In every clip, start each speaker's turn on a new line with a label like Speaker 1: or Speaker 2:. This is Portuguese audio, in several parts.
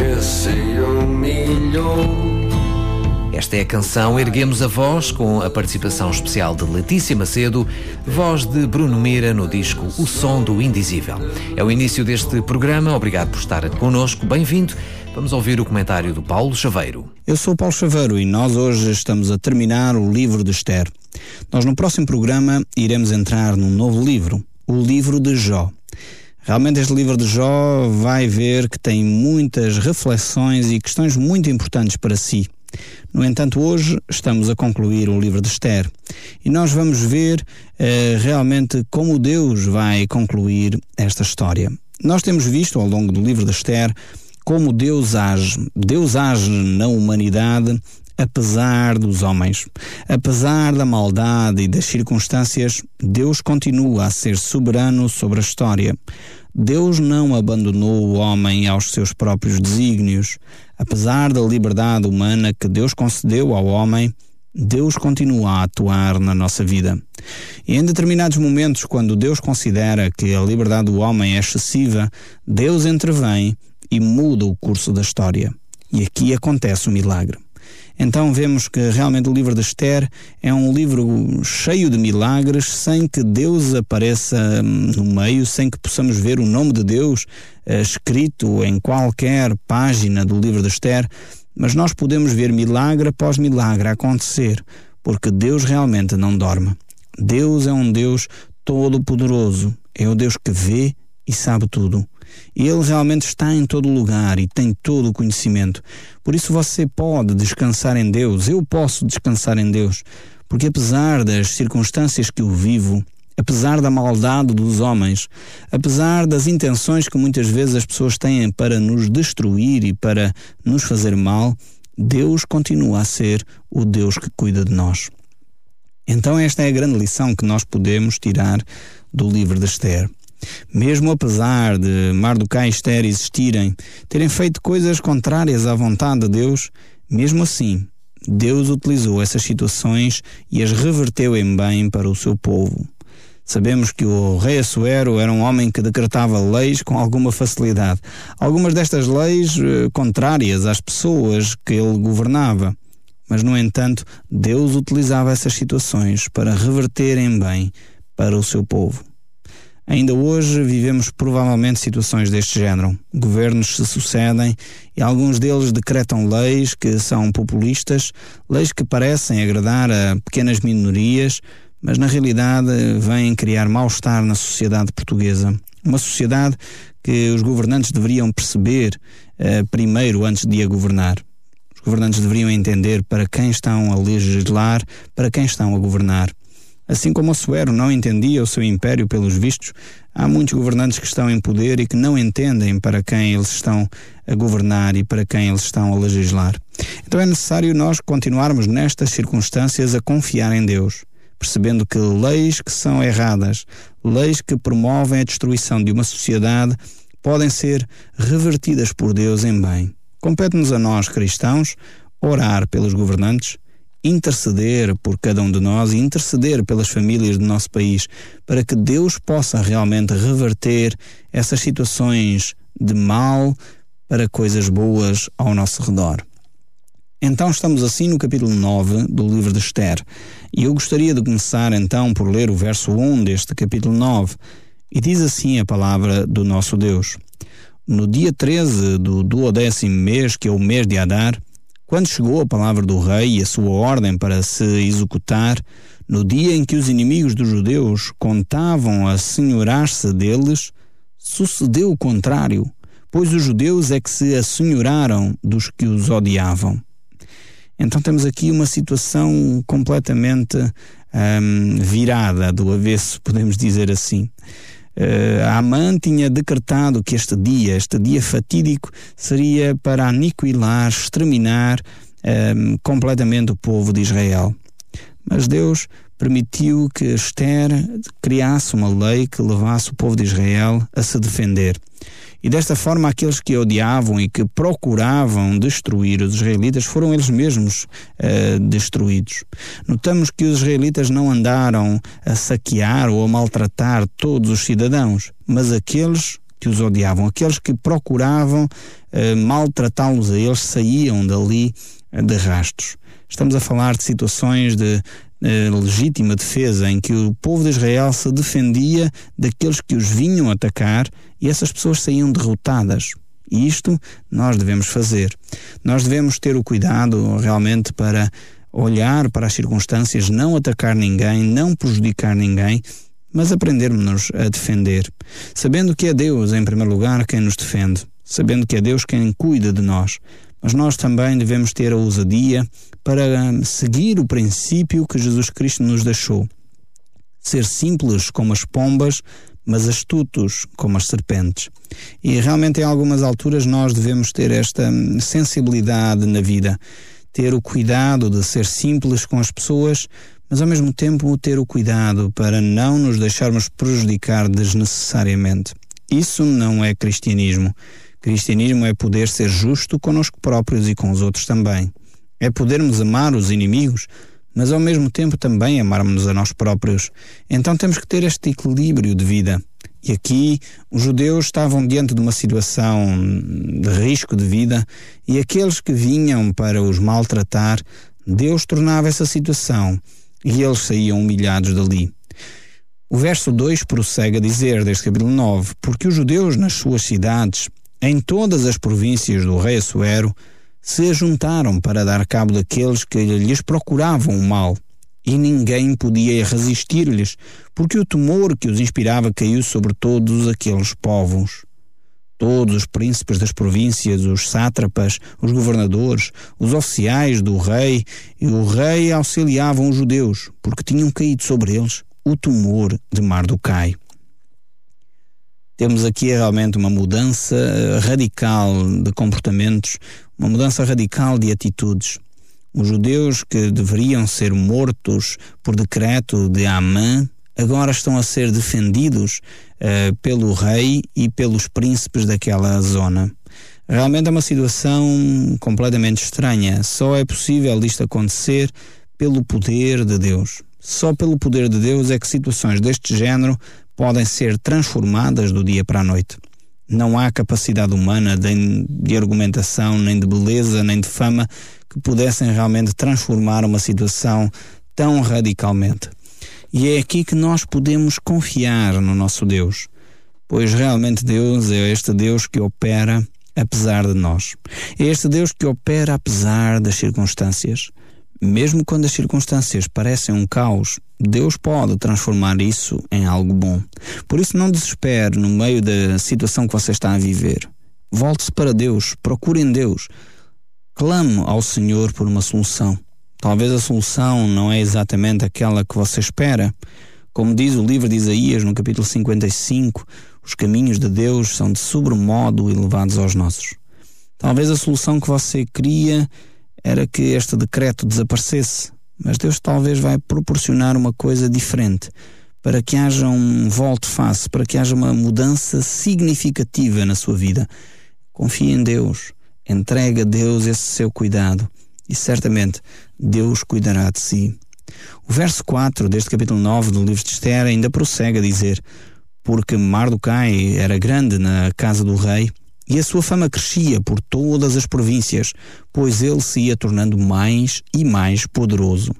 Speaker 1: que se humilhou.
Speaker 2: Esta é a canção Erguemos a Voz, com a participação especial de Letícia Macedo, voz de Bruno Mira no disco O Som do Indizível. É o início deste programa, obrigado por estar connosco, bem-vindo. Vamos ouvir o comentário do Paulo Chaveiro.
Speaker 3: Eu sou o Paulo Chaveiro e nós hoje estamos a terminar o livro de Esther. Nós no próximo programa iremos entrar num novo livro, o livro de Jó. Realmente este livro de Jó vai ver que tem muitas reflexões e questões muito importantes para si. No entanto, hoje estamos a concluir o livro de Esther e nós vamos ver realmente como Deus vai concluir esta história. Nós temos visto ao longo do livro de Esther como Deus age. Deus age na humanidade apesar dos homens. Apesar da maldade e das circunstâncias, Deus continua a ser soberano sobre a história. Deus não abandonou o homem aos seus próprios desígnios. Apesar da liberdade humana que Deus concedeu ao homem, Deus continua a atuar na nossa vida. E em determinados momentos, quando Deus considera que a liberdade do homem é excessiva, Deus intervém e muda o curso da história. E aqui acontece o milagre. Então vemos que realmente o livro de Esther é um livro cheio de milagres, sem que Deus apareça no meio, sem que possamos ver o nome de Deus escrito em qualquer página do livro de Esther, mas nós podemos ver milagre após milagre acontecer, porque Deus realmente não dorme. Deus é um Deus todo-poderoso, é o Deus que vê e sabe tudo. Ele realmente está em todo lugar e tem todo o conhecimento. Por isso você pode descansar em Deus, eu posso descansar em Deus, porque apesar das circunstâncias que eu vivo, apesar da maldade dos homens, apesar das intenções que muitas vezes as pessoas têm para nos destruir e para nos fazer mal, Deus continua a ser o Deus que cuida de nós. Então esta é a grande lição que nós podemos tirar do livro de Esther. Mesmo apesar de Mardoquai e Esther existirem, terem feito coisas contrárias à vontade de Deus, mesmo assim, Deus utilizou essas situações e as reverteu em bem para o seu povo. Sabemos que o rei Assuero era um homem que decretava leis com alguma facilidade. Algumas destas leis contrárias às pessoas que ele governava. Mas, no entanto, Deus utilizava essas situações para reverter em bem para o seu povo. Ainda hoje vivemos provavelmente situações deste género. Governos se sucedem e alguns deles decretam leis que são populistas, leis que parecem agradar a pequenas minorias, mas na realidade vêm criar mal-estar na sociedade portuguesa. Uma sociedade que os governantes deveriam perceber primeiro antes de a governar. Os governantes deveriam entender para quem estão a legislar, para quem estão a governar. Assim como Assuero não entendia o seu império pelos vistos, há muitos governantes que estão em poder e que não entendem para quem eles estão a governar e para quem eles estão a legislar. Então é necessário nós continuarmos nestas circunstâncias a confiar em Deus, percebendo que leis que são erradas, leis que promovem a destruição de uma sociedade, podem ser revertidas por Deus em bem. Compete-nos a nós, cristãos, orar pelos governantes, interceder por cada um de nós e interceder pelas famílias do nosso país, para que Deus possa realmente reverter essas situações de mal para coisas boas ao nosso redor. Então estamos assim no capítulo 9 do livro de Esther, e eu gostaria de começar então por ler o verso 1 deste capítulo 9, e diz assim a palavra do nosso Deus: No dia 13 do 12º mês, que é o mês de Adar, quando chegou a palavra do rei e a sua ordem para se executar, no dia em que os inimigos dos judeus contavam a assenhorar-se deles, sucedeu o contrário, pois os judeus é que se assenhoraram dos que os odiavam. Então temos aqui uma situação completamente virada do avesso, podemos dizer assim. Amã tinha decretado que este dia fatídico, seria para aniquilar, exterminar completamente o povo de Israel. Mas Deus permitiu que Esther criasse uma lei que levasse o povo de Israel a se defender. E desta forma aqueles que odiavam e que procuravam destruir os israelitas foram eles mesmos destruídos. Notamos que os israelitas não andaram a saquear ou a maltratar todos os cidadãos, mas aqueles que os odiavam, aqueles que procuravam maltratá-los a eles, saíam dali de rastos. Estamos a falar de situações de legítima defesa, em que o povo de Israel se defendia daqueles que os vinham atacar e essas pessoas saíam derrotadas. E isto nós devemos fazer. Nós devemos ter o cuidado realmente para olhar para as circunstâncias, não atacar ninguém, não prejudicar ninguém, mas aprendermos a defender, sabendo que é Deus, em primeiro lugar, quem nos defende, sabendo que é Deus quem cuida de nós. Mas nós também devemos ter a ousadia para seguir o princípio que Jesus Cristo nos deixou. Ser simples como as pombas, mas astutos como as serpentes. E realmente em algumas alturas nós devemos ter esta sensibilidade na vida, ter o cuidado de ser simples com as pessoas, mas ao mesmo tempo ter o cuidado para não nos deixarmos prejudicar desnecessariamente. Isso não é cristianismo. Cristianismo é poder ser justo connosco próprios e com os outros também. É podermos amar os inimigos, mas ao mesmo tempo também amarmos a nós próprios. Então temos que ter este equilíbrio de vida. E aqui os judeus estavam diante de uma situação de risco de vida e aqueles que vinham para os maltratar, Deus tornava essa situação e eles saíam humilhados dali. O verso 2 prossegue a dizer, deste capítulo 9, porque os judeus nas suas cidades, em todas as províncias do rei Assuero, se ajuntaram para dar cabo daqueles que lhes procuravam o mal, e ninguém podia resistir-lhes, porque o temor que os inspirava caiu sobre todos aqueles povos. Todos os príncipes das províncias, os sátrapas, os governadores, os oficiais do rei e o rei auxiliavam os judeus, porque tinham caído sobre eles o temor de Mardoquai. Temos aqui realmente uma mudança radical de comportamentos, uma mudança radical de atitudes. Os judeus que deveriam ser mortos por decreto de Amã, agora estão a ser defendidos pelo rei e pelos príncipes daquela zona. Realmente é uma situação completamente estranha. Só é possível isto acontecer pelo poder de Deus. Só pelo poder de Deus é que situações deste género podem ser transformadas do dia para a noite. Não há capacidade humana de argumentação, nem de beleza, nem de fama que pudessem realmente transformar uma situação tão radicalmente. E é aqui que nós podemos confiar no nosso Deus, pois realmente Deus é este Deus que opera apesar de nós. É este Deus que opera apesar das circunstâncias. Mesmo quando as circunstâncias parecem um caos, Deus pode transformar isso em algo bom. Por isso não desespere no meio da situação que você está a viver. Volte-se para Deus, procure em Deus. Clame ao Senhor por uma solução. Talvez a solução não é exatamente aquela que você espera. Como diz o livro de Isaías no capítulo 55, os caminhos de Deus são de sobremodo elevados aos nossos. Talvez a solução que você queria era que este decreto desaparecesse, mas Deus talvez vai proporcionar uma coisa diferente, para que haja um volte-face, para que haja uma mudança significativa na sua vida. Confie em Deus, entregue a Deus esse seu cuidado, e certamente Deus cuidará de si. O verso 4 deste capítulo 9 do livro de Esther ainda prossegue a dizer, porque Mardoquai era grande na casa do rei, e a sua fama crescia por todas as províncias, pois ele se ia tornando mais e mais poderoso.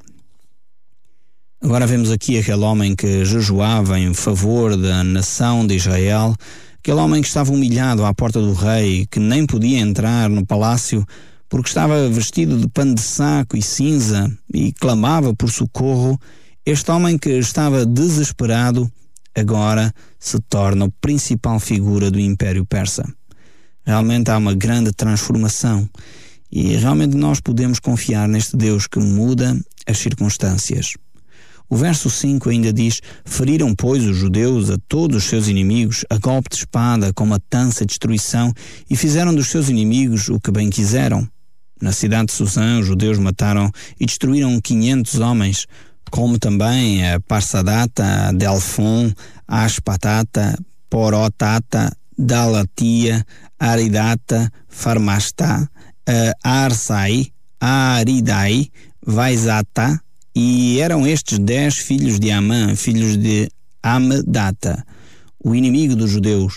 Speaker 3: Agora vemos aqui aquele homem que jejuava em favor da nação de Israel, aquele homem que estava humilhado à porta do rei, que nem podia entrar no palácio porque estava vestido de pano de saco e cinza e clamava por socorro. Este homem que estava desesperado agora se torna a principal figura do Império Persa. Realmente há uma grande transformação e realmente nós podemos confiar neste Deus que muda as circunstâncias. O verso 5 ainda diz, feriram, pois, os judeus a todos os seus inimigos a golpe de espada, com matança e destruição, e fizeram dos seus inimigos o que bem quiseram. Na cidade de Susã, os judeus mataram e destruíram 500 homens, como também a Parsadata, a Delfon, a Aspatata, Porotata, Dalatia, Aridata, Farmastá, Arsai, Aridai, Vaizata, e eram estes 10 filhos de Amã, filhos de Amedata, o inimigo dos judeus.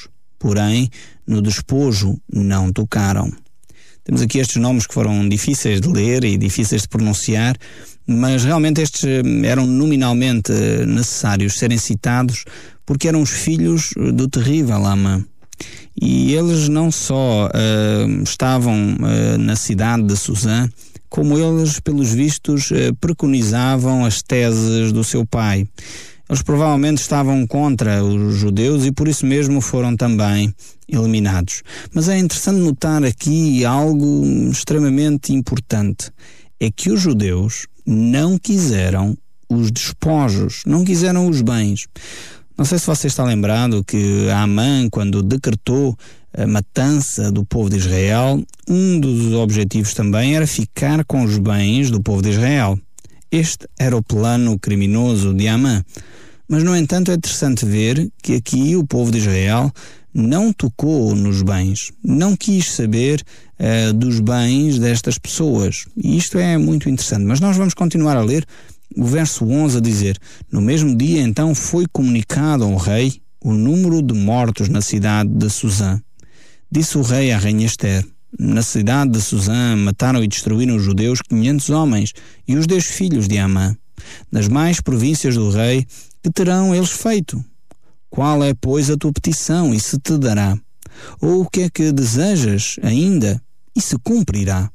Speaker 3: porém no despojo não tocaram. Temos aqui estes nomes que foram difíceis de ler e difíceis de pronunciar, mas realmente estes eram nominalmente necessários serem citados porque eram os filhos do terrível Amã. E eles não só estavam na cidade de Susã, como eles, pelos vistos, preconizavam as teses do seu pai. Eles provavelmente estavam contra os judeus e por isso mesmo foram também eliminados. Mas é interessante notar aqui algo extremamente importante. É que os judeus não quiseram os despojos, não quiseram os bens. Não sei se você está lembrado que Amã, quando decretou a matança do povo de Israel, um dos objetivos também era ficar com os bens do povo de Israel. Este era o plano criminoso de Amã. Mas, no entanto, é interessante ver que aqui o povo de Israel não tocou nos bens, não quis saber dos bens destas pessoas. E isto é muito interessante. Mas nós vamos continuar a ler o verso 11 a dizer: no mesmo dia, então, foi comunicado ao rei o número de mortos na cidade de Susã. Disse o rei à rainha Ester: na cidade de Susã mataram e destruíram os judeus 500 homens e os 10 filhos de Amã. Nas mais províncias do rei, que terão eles feito? Qual é, pois, a tua petição, e se te dará? Ou o que é que desejas ainda, e se cumprirá?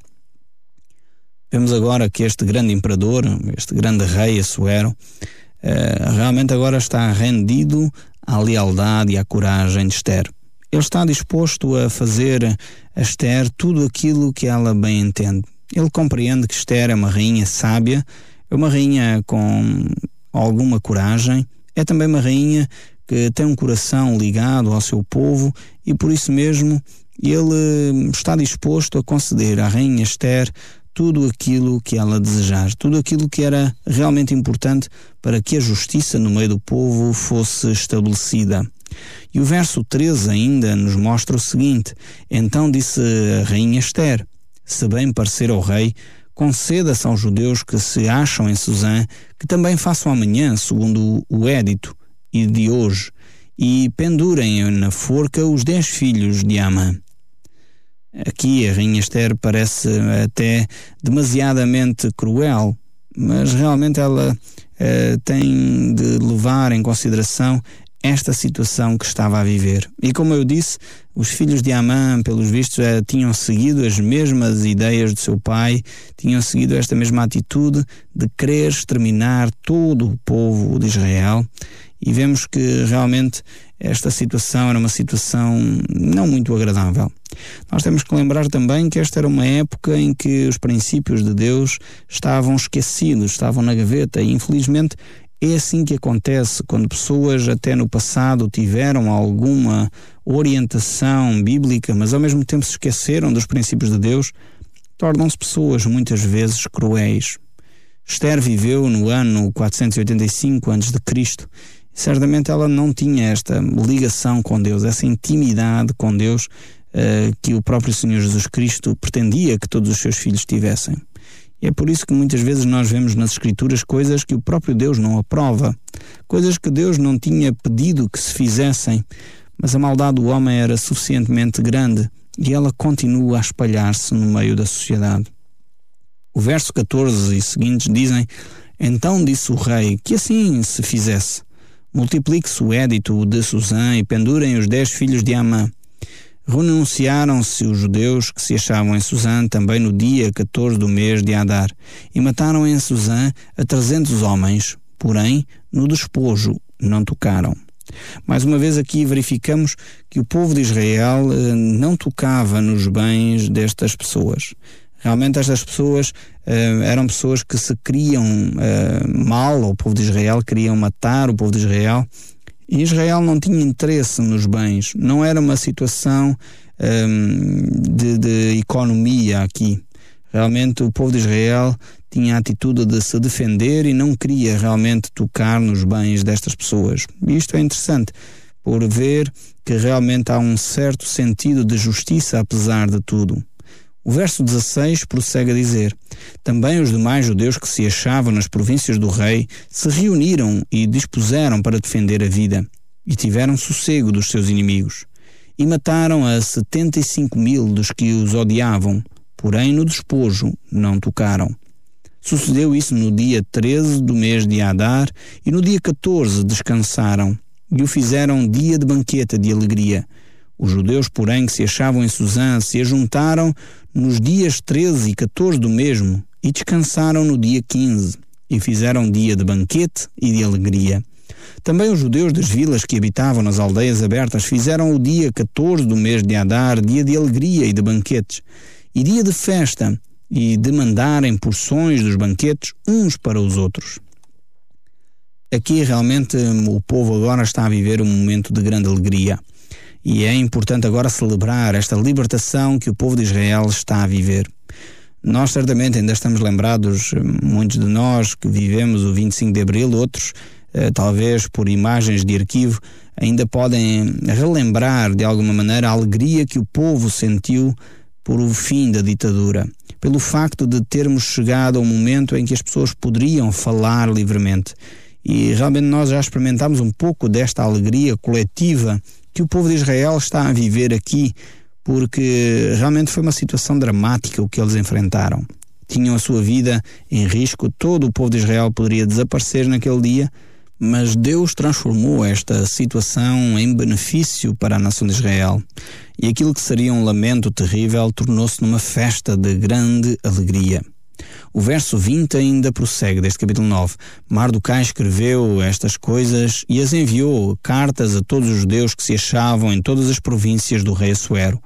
Speaker 3: Vemos agora que este grande imperador, este grande rei Assuero, realmente agora está rendido à lealdade e à coragem de Ester. Ele está disposto a fazer a Ester tudo aquilo que ela bem entende. Ele compreende que Ester é uma rainha sábia, é uma rainha com alguma coragem, é também uma rainha que tem um coração ligado ao seu povo e por isso mesmo ele está disposto a conceder à rainha Ester tudo aquilo que ela desejar, tudo aquilo que era realmente importante para que a justiça no meio do povo fosse estabelecida. E o verso 13 ainda nos mostra o seguinte: então disse a rainha Ester: se bem parecer ao rei, conceda-se aos judeus que se acham em Susã que também façam amanhã, segundo o édito e de hoje, e pendurem na forca os 10 filhos de Amã. Aqui a rainha Ester parece até demasiadamente cruel, mas realmente ela tem de levar em consideração esta situação que estava a viver. E como eu disse, os filhos de Amã, pelos vistos, tinham seguido as mesmas ideias do seu pai, tinham seguido esta mesma atitude de querer exterminar todo o povo de Israel. E vemos que realmente esta situação era uma situação não muito agradável. Nós temos que lembrar também que esta era uma época em que os princípios de Deus estavam esquecidos, estavam na gaveta, e infelizmente é assim que acontece quando pessoas até no passado tiveram alguma orientação bíblica, mas ao mesmo tempo se esqueceram dos princípios de Deus, tornam-se pessoas muitas vezes cruéis. Ester viveu no ano 485 a.C. Certamente ela não tinha esta ligação com Deus, essa intimidade com Deus que o próprio Senhor Jesus Cristo pretendia que todos os seus filhos tivessem. E é por isso que muitas vezes nós vemos nas Escrituras coisas que o próprio Deus não aprova, coisas que Deus não tinha pedido que se fizessem, mas a maldade do homem era suficientemente grande e ela continua a espalhar-se no meio da sociedade. O verso 14 e seguintes dizem: então disse o rei que assim se fizesse. Multiplique-se o édito de Susã e pendurem os 10 filhos de Amã. Renunciaram-se os judeus que se achavam em Susã também no dia 14 do mês de Adar e mataram em Susã a 300 homens, porém no despojo não tocaram. Mais uma vez aqui verificamos que o povo de Israel não tocava nos bens destas pessoas. Realmente estas pessoas eram pessoas que se queriam mal ao povo de Israel, queriam matar o povo de Israel. E Israel não tinha interesse nos bens, não era uma situação de economia aqui. Realmente o povo de Israel tinha a atitude de se defender e não queria realmente tocar nos bens destas pessoas. E isto é interessante, por ver que realmente há um certo sentido de justiça apesar de tudo. O verso 16 prossegue a dizer: também os demais judeus que se achavam nas províncias do rei se reuniram e dispuseram para defender a vida, e tiveram sossego dos seus inimigos. e mataram a 75.000 dos que os odiavam, porém no despojo não tocaram. Sucedeu isso no dia 13 do mês de Adar, e no dia 14 descansaram, e o fizeram dia de banquete de alegria. Os judeus, porém, que se achavam em Susã, se ajuntaram nos dias 13 e 14 do mesmo, e descansaram no dia 15, e fizeram dia de banquete e de alegria. Também os judeus das vilas que habitavam nas aldeias abertas fizeram o dia 14 do mês de Adar, dia de alegria e de banquetes, e dia de festa, e de mandarem porções dos banquetes uns para os outros. Aqui realmente o povo agora está a viver um momento de grande alegria. E é importante agora celebrar esta libertação que o povo de Israel está a viver. Nós certamente ainda estamos lembrados, muitos de nós que vivemos o 25 de Abril, outros, talvez por imagens de arquivo, ainda podem relembrar de alguma maneira a alegria que o povo sentiu por o fim da ditadura, pelo facto de termos chegado a um momento em que as pessoas poderiam falar livremente. E realmente nós já experimentámos um pouco desta alegria coletiva que o povo de Israel está a viver aqui, porque realmente foi uma situação dramática o que eles enfrentaram. Tinham a sua vida em risco, todo o povo de Israel poderia desaparecer naquele dia, mas Deus transformou esta situação em benefício para a nação de Israel. E aquilo que seria um lamento terrível tornou-se numa festa de grande alegria. O verso 20 ainda prossegue deste capítulo 9. Mardoquai escreveu estas coisas e as enviou cartas a todos os judeus que se achavam em todas as províncias do rei Assuero.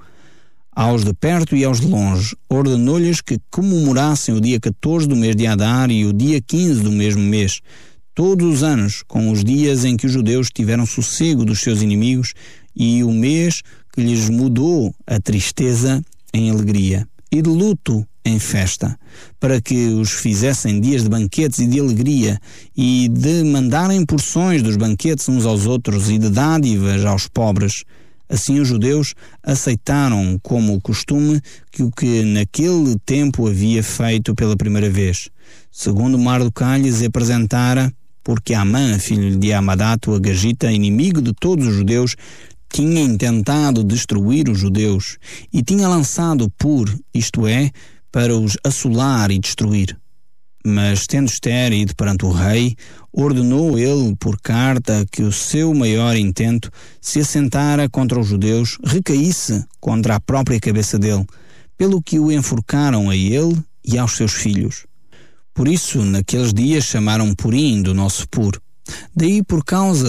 Speaker 3: Aos de perto e aos de longe, ordenou-lhes que comemorassem o dia 14 do mês de Adar e o dia 15 do mesmo mês, todos os anos, com os dias em que os judeus tiveram sossego dos seus inimigos, e o mês que lhes mudou a tristeza em alegria e de luto em festa, para que os fizessem dias de banquetes e de alegria, e de mandarem porções dos banquetes uns aos outros e de dádivas aos pobres. Assim os judeus aceitaram como costume que o que naquele tempo havia feito pela primeira vez, segundo Mardoquai lhes apresentara, porque Amã, filho de Amadato, o Agagita, inimigo de todos os judeus, tinha intentado destruir os judeus e tinha lançado isto é, para os assolar e destruir. Mas, tendo Ester ido perante o rei, ordenou ele por carta que o seu maior intento, se assentara contra os judeus, recaísse contra a própria cabeça dele, pelo que o enforcaram a ele e aos seus filhos. Por isso, naqueles dias chamaram Purim do nosso Pur. Daí, por causa